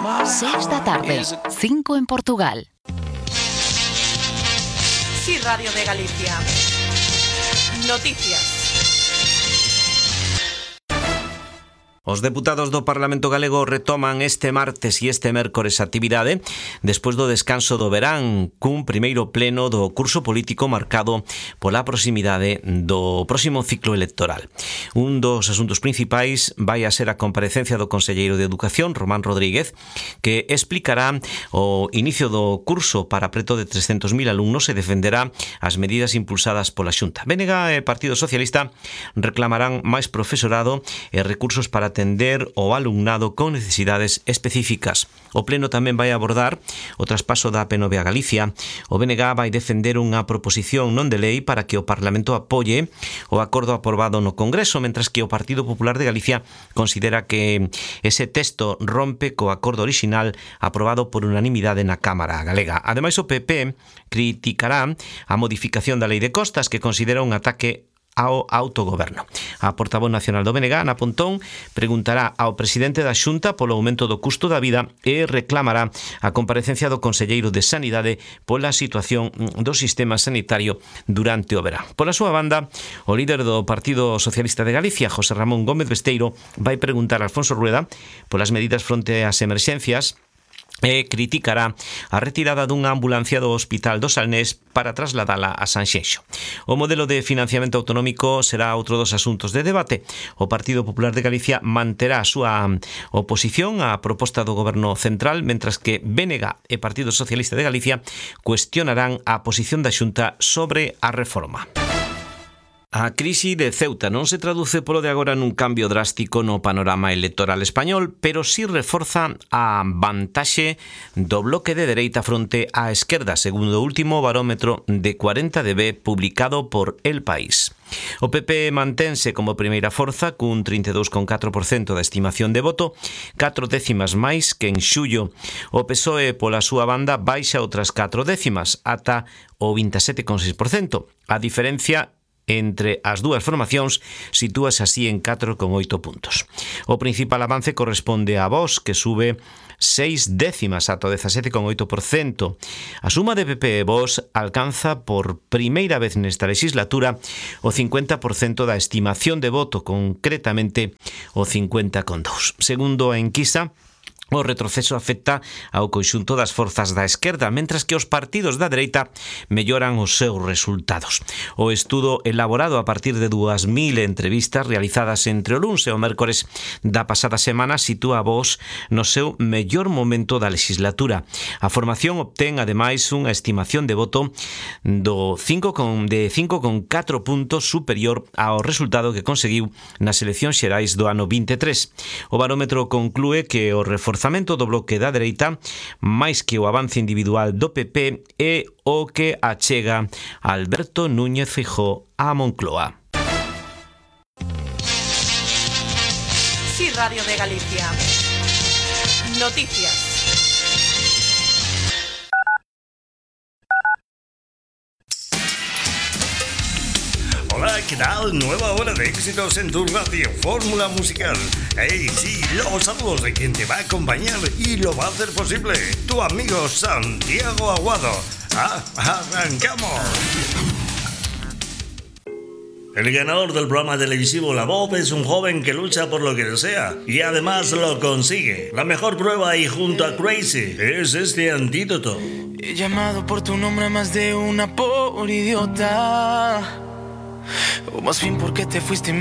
6 da tarde, 5 en Portugal. Sí, Radio de Galicia. Noticias. Os deputados do Parlamento Galego retoman este martes e este mércores a actividade despois do descanso do verán, cun primeiro pleno do curso político marcado pola proximidade do próximo ciclo electoral. Un dos asuntos principais vai a ser a comparecencia do conselleiro de Educación, Román Rodríguez, que explicará o inicio do curso para preto de 300.000 alumnos e defenderá as medidas impulsadas pola Xunta. BNG e Partido Socialista reclamarán máis profesorado e recursos para atender o alumnado con necesidades específicas. O Pleno tamén vai abordar o traspaso da PNV a Galicia. O BNG vai defender unha proposición non de lei para que o Parlamento apoie o acordo aprobado no Congreso, mentras que o Partido Popular de Galicia considera que ese texto rompe co acordo orixinal aprobado por unanimidade na Cámara Galega. Ademais, o PP criticará a modificación da Lei de Costas, que considera un ataque ao autogoberno. A portavoz nacional do BNG, Ana Pontón, preguntará ao presidente da Xunta polo aumento do custo da vida e reclamará a comparecencia do conselleiro de Sanidade pola situación do sistema sanitario durante o verán. Pola súa banda, o líder do Partido Socialista de Galicia, José Ramón Gómez Besteiro, vai preguntar a Alfonso Rueda polas medidas fronte ás emerxencias e criticará a retirada dunha ambulancia do Hospital do Salnés para trasladala a Sanxenxo. O modelo de financiamento autonómico será outro dos asuntos de debate. O Partido Popular de Galicia manterá a súa oposición á proposta do Goberno Central, mentras que BNG e Partido Socialista de Galicia cuestionarán a posición da Xunta sobre a reforma. A crise de Ceuta non se traduce polo de agora nun cambio drástico no panorama electoral español, pero sí reforza a vantaxe do bloque de dereita fronte á esquerda, segundo o último barómetro de 40DB publicado por El País. O PP mantense como primeira forza cun 32,4% da estimación de voto, 4 décimas máis que en xullo. O PSOE pola súa banda baixa outras 4 décimas ata o 27,6%. A diferencia entre as dúas formacións sitúase así en 4,8 puntos. O principal avance corresponde a Vox, que sube 6 décimas ata o 17,8%. A suma de PP e Vox alcanza por primeira vez nesta legislatura o 50% da estimación de voto, concretamente o 50,2%. Segundo a enquisa, o retroceso afecta ao conxunto das forzas da esquerda, mentras que os partidos da dereita melloran os seus resultados. O estudo elaborado a partir de 2.000 entrevistas realizadas entre o luns e o mércores da pasada semana sitúa a Vox no seu mellor momento da legislatura. A formación obtén, ademais, unha estimación de voto de 5,4 puntos superior ao resultado que conseguiu nas eleccións xerais do ano 23. O barómetro conclúe que o reforzamento do bloque da dereita, máis que o avance individual do PP, é o que achega Alberto Núñez Feijóo a Moncloa. Sí, Radio de Galicia. Noticias. Hola, ¿qué tal? Nueva hora de éxitos en tu radio, fórmula musical. Hey, sí, los saludos de quien te va a acompañar y lo va a hacer posible, tu amigo Santiago Aguado. ¡Arrancamos! El ganador del programa televisivo La Voz es un joven que lucha por lo que desea y además lo consigue. La mejor prueba y junto a Crazy es este antídoto. He llamado por tu nombre más de una por idiota, o más bien porque te fuiste y